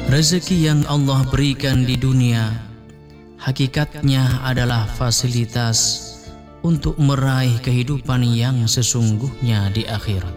Rezeki yang Allah berikan di dunia hakikatnya adalah fasilitas untuk meraih kehidupan yang sesungguhnya di akhirat.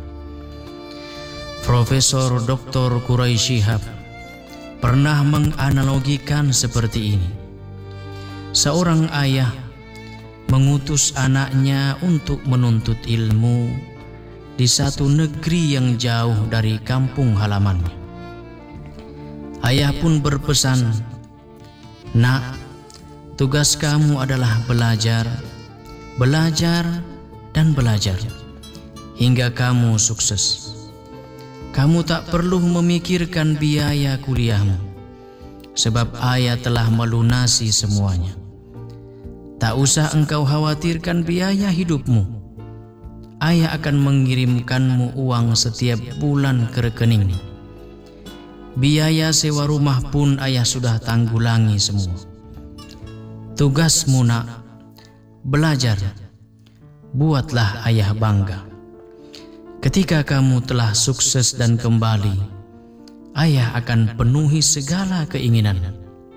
Profesor Dr. Quraisy Shihab pernah menganalogikan seperti ini. Seorang ayah mengutus anaknya untuk menuntut ilmu di satu negeri yang jauh dari kampung halamannya. Ayah pun berpesan, "Nak, tugas kamu adalah belajar, belajar, dan belajar hingga kamu sukses. Kamu tak perlu memikirkan biaya kuliahmu, sebab ayah telah melunasi semuanya. Tak usah engkau khawatirkan biaya hidupmu. Ayah akan mengirimkanmu uang setiap bulan ke rekeningmu. Biaya sewa rumah pun ayah sudah tanggulangi semua. Tugasmu, nak, belajar, buatlah ayah bangga. Ketika kamu telah sukses dan kembali, ayah akan penuhi segala keinginan."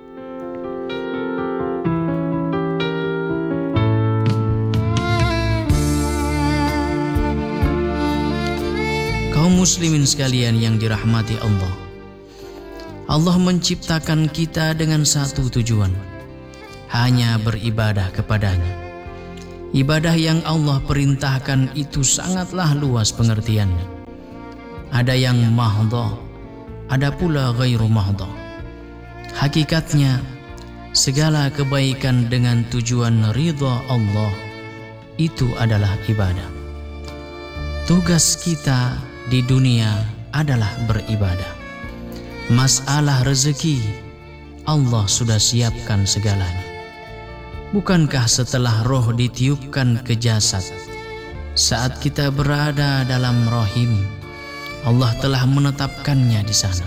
Kaum muslimin sekalian yang dirahmati Allah, Allah menciptakan kita dengan satu tujuan, hanya beribadah kepadanya. Ibadah yang Allah perintahkan itu sangatlah luas pengertiannya. Ada yang mahdhah, ada pula ghairu mahdhah. Hakikatnya, segala kebaikan dengan tujuan ridha Allah itu adalah ibadah. Tugas kita di dunia adalah beribadah. Masalah rezeki, Allah sudah siapkan segalanya. Bukankah setelah roh ditiupkan ke jasad, saat kita berada dalam rahim, Allah telah menetapkannya di sana?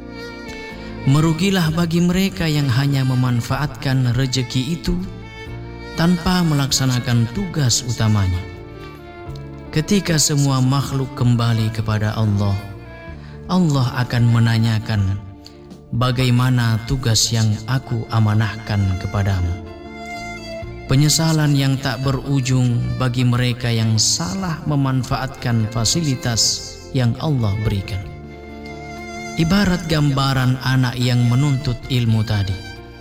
Merugilah bagi mereka yang hanya memanfaatkan rezeki itu tanpa melaksanakan tugas utamanya. Ketika semua makhluk kembali kepada Allah, Allah akan menanyakan, "Bagaimana tugas yang aku amanahkan kepadamu?" Penyesalan yang tak berujung bagi mereka yang salah memanfaatkan fasilitas yang Allah berikan. Ibarat gambaran anak yang menuntut ilmu tadi.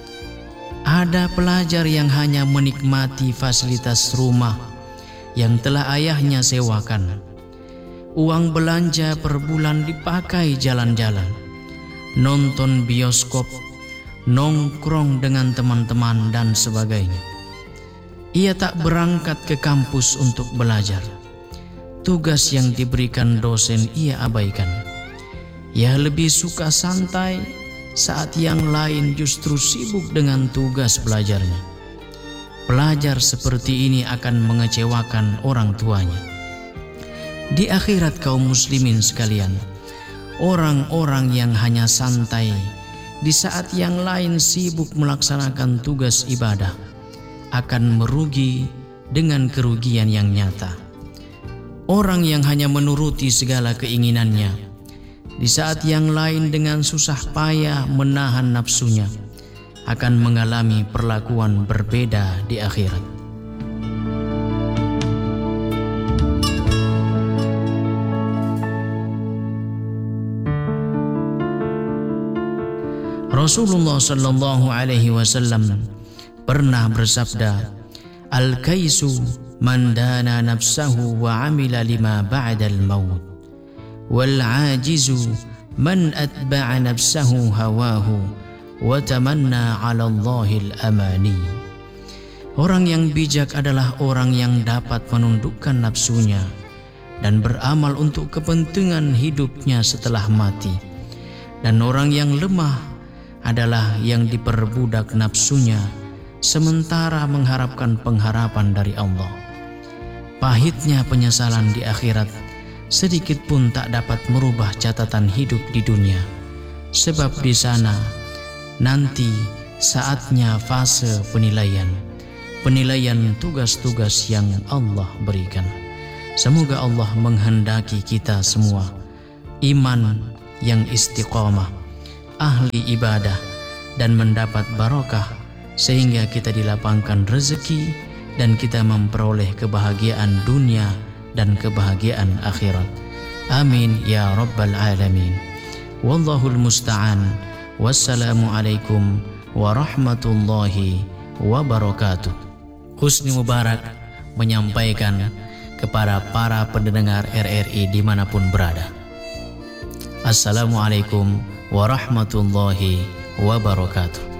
Ada pelajar yang hanya menikmati fasilitas rumah yang telah ayahnya sewakan. Uang belanja per bulan dipakai jalan-jalan, nonton bioskop, nongkrong dengan teman-teman, dan sebagainya. Ia tak berangkat ke kampus untuk belajar. Tugas yang diberikan dosen ia abaikan. Ia lebih suka santai saat yang lain justru sibuk dengan tugas belajarnya. Pelajar seperti ini akan mengecewakan orang tuanya. Di akhirat kaum muslimin sekalian, orang-orang yang hanya santai di saat yang lain sibuk melaksanakan tugas ibadah akan merugi dengan kerugian yang nyata. Orang yang hanya menuruti segala keinginannya di saat yang lain dengan susah payah menahan nafsunya akan mengalami perlakuan berbeda di akhirat. Rasulullah sallallahu alaihi wasallam pernah bersabda, "Al-kaisu man dana nafsahu wa amila lima ba'dal maut, wal ajizu man atba'a nafsahu hawahu wa tamanna 'ala Allahil amani." Orang yang bijak adalah orang yang dapat menundukkan nafsunya dan beramal untuk kepentingan hidupnya setelah mati. Dan orang yang lemah adalah yang diperbudak nafsunya sementara mengharapkan pengharapan dari Allah. Pahitnya penyesalan di akhirat sedikit pun tak dapat merubah catatan hidup di dunia, sebab di sana nanti saatnya fase penilaian tugas-tugas yang Allah berikan. Semoga Allah menghendaki kita semua iman yang istiqamah, ahli ibadah dan mendapat barokah, sehingga kita dilapangkan rezeki dan kita memperoleh kebahagiaan dunia dan kebahagiaan akhirat. Amin ya rabbal alamin. Wallahul musta'an. Wassalamualaikum warahmatullahi wabarakatuh. Husni Mubarak menyampaikan kepada para pendengar RRI dimanapun berada. Assalamualaikum warahmatullahi wabarakatuh.